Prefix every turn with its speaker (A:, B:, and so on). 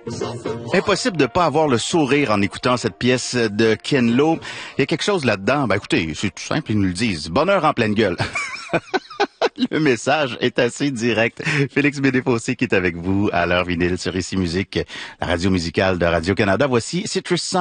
A: Impossible de pas avoir le sourire en écoutant cette pièce de Ken Lo. Il y a quelque chose là-dedans. Ben écoutez, c'est tout simple, ils nous le disent. Bonheur en pleine gueule. Le message est assez direct. Félix Bédéfossé qui est avec vous à l'heure vinyle sur Ici Musique, la radio musicale de Radio-Canada. Voici Citrus Sun.